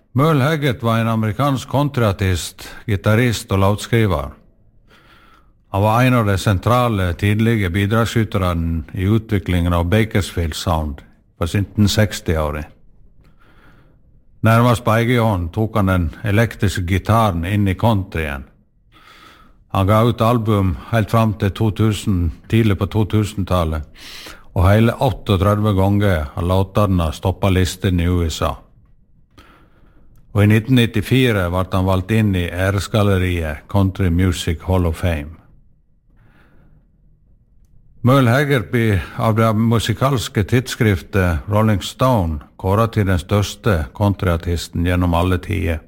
Merle Haggard var en amerikansk countryartist, gitarrist og låtskriver. Han var en av de sentrale tidlige bidragsyterne i utviklingen av Bakersfield Sound på 1960-året. Nærmest på egen hånd tok han den elektriske gitaren inn i countryen. Han ga ut album helt fram til 2000, tidlig på 2000-tallet, og hele 38 ganger har låtene stoppet listen i USA. Og i 1994 ble han valgt inn i æresgalleriet Country Music Hall of Fame. Merle Haggard blir av det musikalske tidsskriftet Rolling Stone kåret til den største countryartisten gjennom alle tider.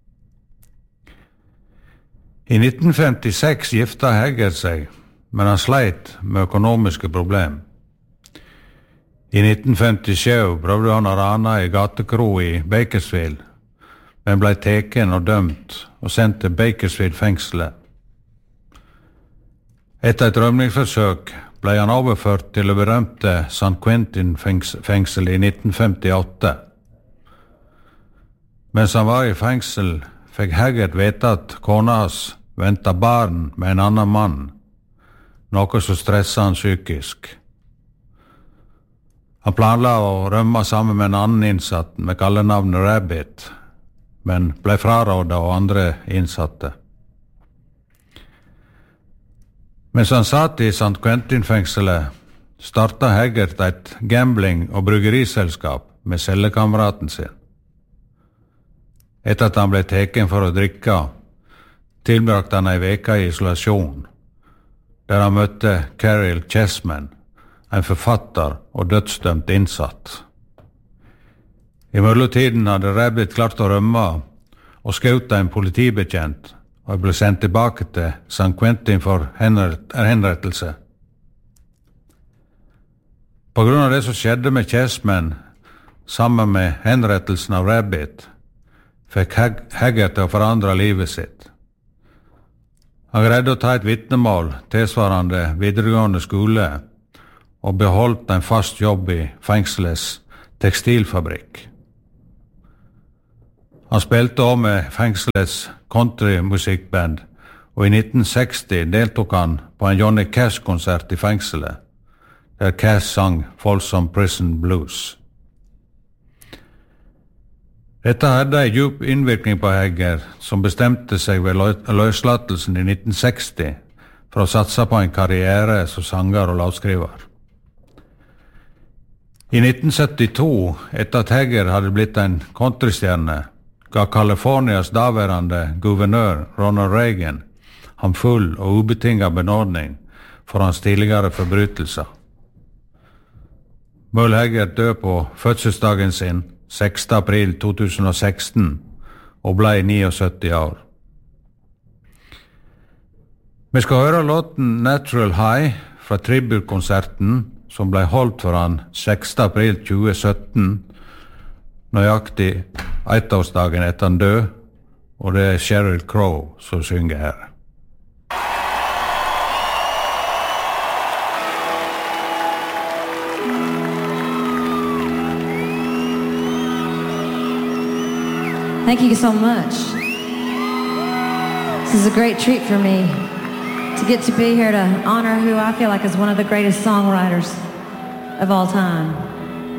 I 1956 gifta Haggard seg, men han sleit med økonomiske problemer. I 1957 prøvde han å rane i gatekro i Bakersfield, men ble teken og dømt og sendt til Bakersfield-fengselet. Etter et rømningsforsøk ble han overført til det berømte San Quentin-fengselet i 1958. Mens han var i fengsel, fikk Haggard vite at kona hans ventet barn med en annen mann, noe som stresset han psykisk. Han planla å rømme sammen med en annen innsatt med kallenavnet Rabbit, men ble frarådet av andre innsatte. Mens han satt i San Quentin-fengselet, startet Haggard et gambling- og bryggeriselskap med cellekameraten sin. Etter at han ble teken for å drikke, tilbrakte han ei veke i isolasjon, der han møtte Carol Chessman, en forfatter og dødsdømt innsatt. I mellomtiden hadde Rabbit klart å rømme og skjøt en politibetjent, og ble sendt tilbake til San Quentin for henrettelse. På grunn av det som skjedde med Chessman, sammen med henrettelsen av Rabbit, fikk Haggard til å forandre livet sitt. Han greide å ta et vitnemål tilsvarende videregående skole og beholdt en fast jobb i fengselets tekstilfabrikk. Han spilte også med fengselets countrymusikkband, og i 1960 deltok han på en Johnny Cash-konsert i fengselet, der Cash sang Folsom Prison Blues. Dette hadde en djup innvirkning på Haggard, som bestemte seg ved løslatelsen i 1960 for å satse på en karriere som sanger og låtskriver. I 1972, etter at Haggard hadde blitt en countrystjerne, ga Californias daværende guvernør Ronald Reagan ham full og ubetinget benådning for hans tidligere forbrytelser. Merle Haggard døde på fødselsdagen sin 6. april 2016 og ble 79 år. Vi skal høre låten Natural High fra tributkonserten som ble holdt for han 6. april 2017, nøyaktig ettårsdagen etter han død, og det er Sheryl Crow som synger her. Thank you so much. This is a great treat for me to get to be here to honor who I feel like is one of the greatest songwriters of all time.